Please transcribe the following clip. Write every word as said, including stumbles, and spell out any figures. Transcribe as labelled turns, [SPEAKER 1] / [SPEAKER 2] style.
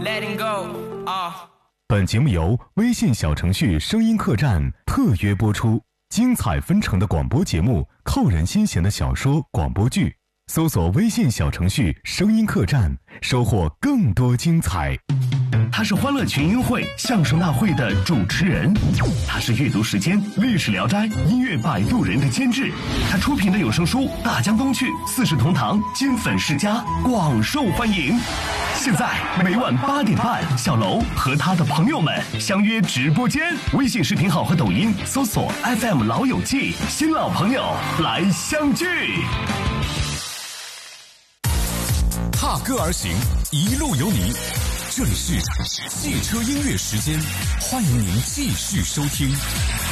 [SPEAKER 1] letting go. Uh.
[SPEAKER 2] 本节目由微信小程序声音客栈特约播出，精彩纷呈的广播节目，扣人心弦的小说广播剧，搜索微信小程序声音客栈，收获更多精彩。
[SPEAKER 3] 他是欢乐群英会相声大会的主持人，他是阅读时间历史聊斋音乐摆渡人的监制，他出品的有声书《大江东去》四世同堂金粉世家广受欢迎。现在每晚八点半，小楼和他的朋友们相约直播间，微信视频号和抖音搜索 F M 老友记，新老朋友来相聚。
[SPEAKER 4] 踏歌而行，一路有你。这里是汽车音乐时间，欢迎您继续收听。